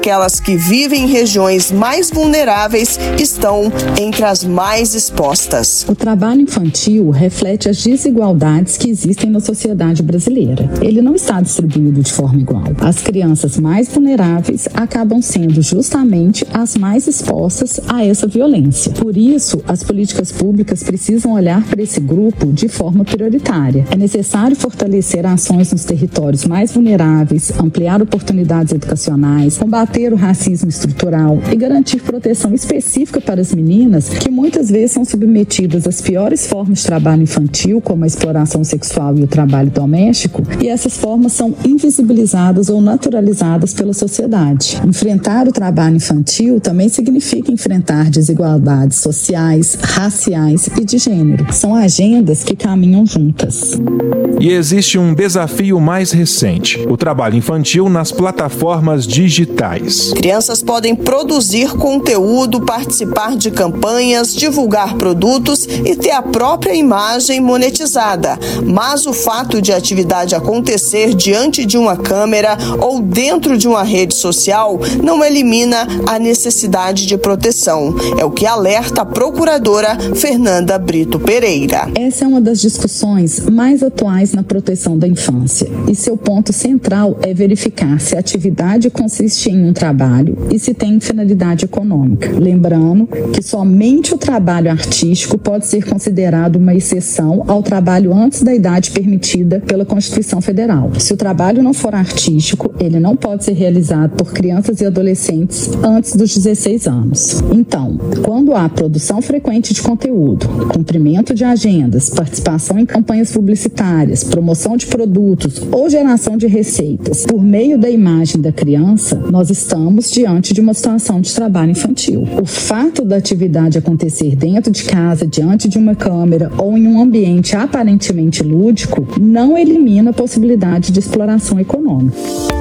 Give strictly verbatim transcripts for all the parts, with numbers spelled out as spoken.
Aquelas que vivem em regiões mais vulneráveis estão entre as mais expostas. O trabalho infantil reflete as desigualdades que existem na sociedade brasileira. Ele não está distribuído de forma igual. As crianças mais vulneráveis acabam sendo justamente as mais expostas a essa violência. Por isso, as políticas públicas precisam olhar para esse grupo de forma prioritária. É necessário fortalecer ações nos territórios mais vulneráveis, ampliar oportunidades educacionais, combater o racismo estrutural e garantir proteção específica para as meninas que muitas vezes são submetidas às piores formas de trabalho infantil, como a exploração sexual e o trabalho doméstico, e essas formas são invisibilizadas ou naturalizadas pela sociedade. Enfrentar o trabalho infantil também significa enfrentar desigualdades sociais, raciais e de gênero. São agendas que caminham juntas. E existe um desafio mais recente: o trabalho infantil nas plataformas digitais. Crianças podem produzir conteúdo, participar de campanhas, divulgar produtos e ter a própria imagem monetizada. Mas o fato de a atividade acontecer diante de uma câmera ou dentro de uma rede social não elimina a necessidade de proteção. É o que alerta a procuradora Fernanda Brito Pereira. Essa é uma das discussões mais atuais na proteção da infância. E seu ponto central é verificar se a atividade consiste em um trabalho e se tem finalidade econômica. Lembrando que somente o trabalho artístico pode ser considerado uma exceção ao trabalho antes da idade permitida pela Constituição Federal. Se o trabalho não for artístico, ele não pode ser realizado por crianças e adolescentes antes dos dezesseis anos. Então, quando há produção frequente de conteúdo, cumprimento de agendas, participação em campanhas publicitárias, promoção de produtos ou geração de receitas por meio da imagem da criança, nós estamos diante de uma situação de trabalho infantil. O fato da atividade acontecer dentro de casa, diante de uma câmera ou em um ambiente aparentemente lúdico, não elimina a possibilidade de exploração econômica.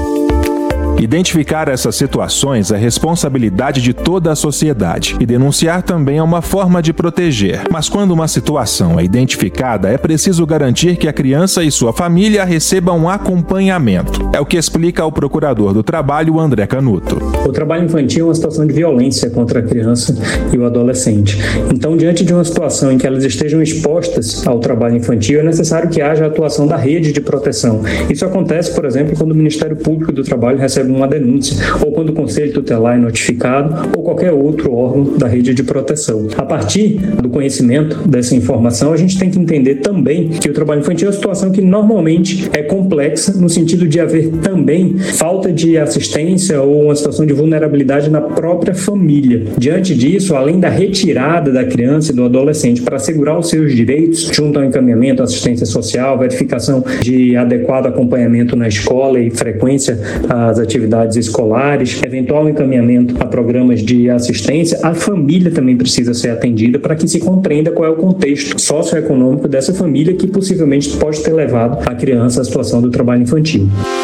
Identificar essas situações é responsabilidade de toda a sociedade e denunciar também é uma forma de proteger. Mas quando uma situação é identificada, é preciso garantir que a criança e sua família recebam um acompanhamento. É o que explica o procurador do trabalho, André Canuto. O trabalho infantil é uma situação de violência contra a criança e o adolescente. Então, diante de uma situação em que elas estejam expostas ao trabalho infantil, é necessário que haja a atuação da rede de proteção. Isso acontece, por exemplo, quando o Ministério Público do Trabalho recebe uma denúncia, ou quando o Conselho Tutelar é notificado, ou qualquer outro órgão da rede de proteção. A partir do conhecimento dessa informação, a gente tem que entender também que o trabalho infantil é uma situação que normalmente é complexa, no sentido de haver também falta de assistência ou uma situação de vulnerabilidade na própria família. Diante disso, além da retirada da criança e do adolescente para assegurar os seus direitos, junto ao encaminhamento, assistência social, verificação de adequado acompanhamento na escola e frequência às atividades escolares, eventual encaminhamento a programas de assistência, a família também precisa ser atendida para que se compreenda qual é o contexto socioeconômico dessa família que possivelmente pode ter levado a criança à situação do trabalho infantil.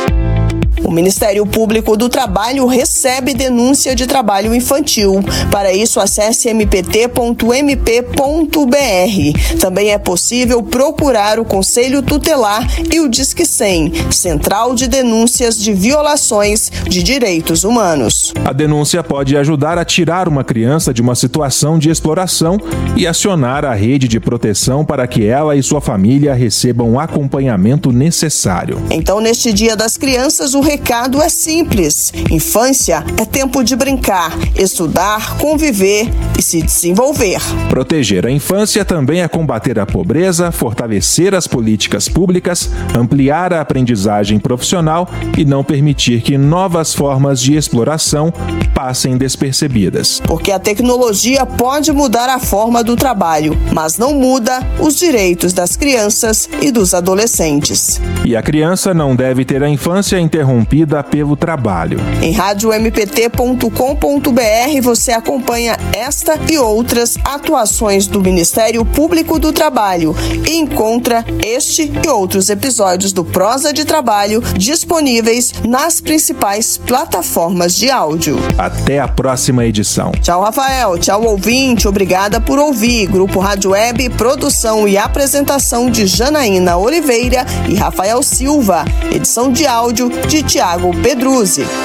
O Ministério Público do Trabalho recebe denúncia de trabalho infantil. Para isso, acesse m p t ponto m p ponto b r. Também é possível procurar o Conselho Tutelar e o Disque cem, Central de Denúncias de Violações de Direitos Humanos. A denúncia pode ajudar a tirar uma criança de uma situação de exploração e acionar a rede de proteção para que ela e sua família recebam o acompanhamento necessário. Então, neste Dia das Crianças, o O recado é simples. Infância é tempo de brincar, estudar, conviver e se desenvolver. Proteger a infância também é combater a pobreza, fortalecer as políticas públicas, ampliar a aprendizagem profissional e não permitir que novas formas de exploração passem despercebidas. Porque a tecnologia pode mudar a forma do trabalho, mas não muda os direitos das crianças e dos adolescentes. E a criança não deve ter a infância interrompida pelo trabalho. Em rádio m p t ponto com ponto b r você acompanha esta e outras atuações do Ministério Público do Trabalho e encontra este e outros episódios do Prosa de Trabalho disponíveis nas principais plataformas de áudio. Até a próxima edição. Tchau, Rafael. Tchau, ouvinte. Obrigada por ouvir. Grupo Rádio Web, produção e apresentação de Janaína Oliveira e Rafael Silva. Edição de áudio de Tiago Pedruzzi.